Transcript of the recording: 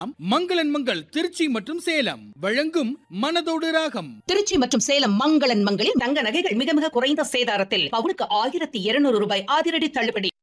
மங்களன் மங்கள் திருச்சி மற்றும் சேலம் வழங்கும் மனதோடு ராகம். திருச்சி மற்றும் சேலம் மங்களன் மங்களில் தங்க நகைகள் மிக மிக குறைந்த சேதாரத்தில் பவுனுக்கு 1200 ரூபாய் அதிரடி தள்ளுபடி.